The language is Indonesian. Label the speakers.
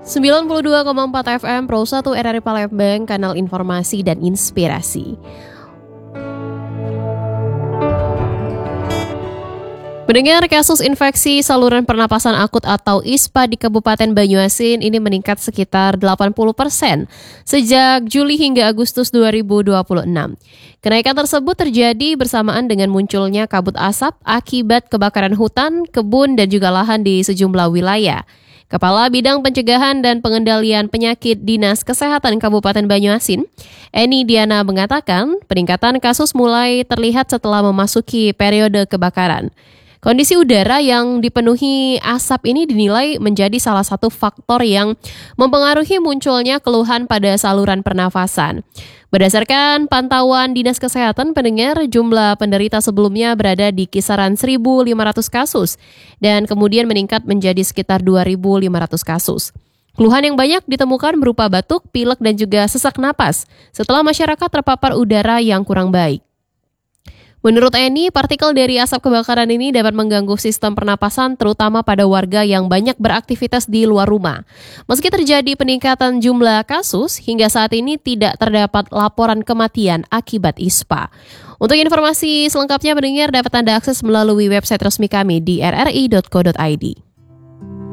Speaker 1: 92,4 FM Pro 1 RRI Palembang, kanal informasi dan inspirasi. Mendengar kasus infeksi saluran pernapasan akut atau ISPA di Kabupaten Banyuasin ini meningkat sekitar 80% sejak Juli hingga Agustus 2026. Kenaikan tersebut terjadi bersamaan dengan munculnya kabut asap akibat kebakaran hutan, kebun, dan juga lahan di sejumlah wilayah. Kepala Bidang Pencegahan dan Pengendalian Penyakit Dinas Kesehatan Kabupaten Banyuasin, Eni Diana mengatakan peningkatan kasus mulai terlihat setelah memasuki periode kebakaran. Kondisi udara yang dipenuhi asap ini dinilai menjadi salah satu faktor yang mempengaruhi munculnya keluhan pada saluran pernafasan. Berdasarkan pantauan Dinas Kesehatan, pendengar jumlah penderita sebelumnya berada di kisaran 1.500 kasus dan kemudian meningkat menjadi sekitar 2.500 kasus. Keluhan yang banyak ditemukan berupa batuk, pilek, dan juga sesak napas setelah masyarakat terpapar udara yang kurang baik. Menurut Eni, partikel dari asap kebakaran ini dapat mengganggu sistem pernapasan terutama pada warga yang banyak beraktivitas di luar rumah. Meski terjadi peningkatan jumlah kasus, hingga saat ini tidak terdapat laporan kematian akibat ISPA. Untuk informasi selengkapnya pendengar dapat Anda akses melalui website resmi kami di rri.co.id.